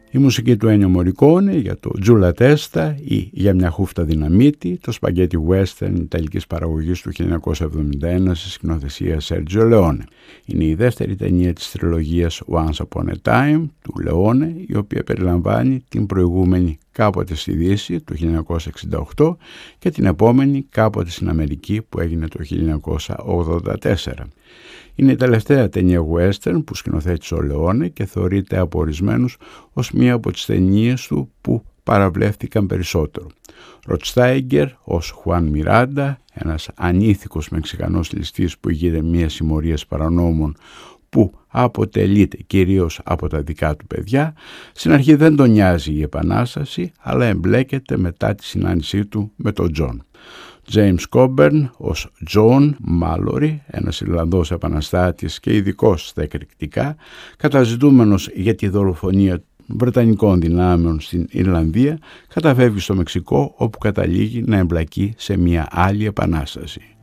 Η μουσική του Ennio Morricone για το Giulla Testa ή για μια χούφτα δυναμίτη, το σπαγκέτι western ιταλικής παραγωγής του 1971 στη σκηνοθεσία Sergio Leone. Είναι η δεύτερη ταινία της τριλογίας Once Upon a Time του Leone, η οποία περιλαμβάνει την προηγούμενη Κάποτε στη Δύση του 1968 και την επόμενη Κάποτε στην Αμερική που έγινε το 1984. Είναι η τελευταία ταινία western που σκηνοθέτησε ο Λεόνε και θεωρείται από ορισμένους ως μία από τις ταινίες του που παραβλέφθηκαν περισσότερο. Ροτστάιγκερ ως Χουάν Μιράντα, ένας ανήθικος Μεξικανός ληστής που ηγείται μία συμμορίας παρανόμων που αποτελείται κυρίως από τα δικά του παιδιά, στην αρχή δεν τον νοιάζει η Επανάσταση, αλλά εμπλέκεται μετά τη συνάντησή του με τον Τζον. James Coburn ως John Mallory, ένας Ιρλανδός επαναστάτης και ειδικός στα εκρηκτικά, καταζητούμενος για τη δολοφονία Βρετανικών δυνάμεων στην Ιρλανδία, καταφεύγει στο Μεξικό, όπου καταλήγει να εμπλακεί σε μια άλλη επανάσταση.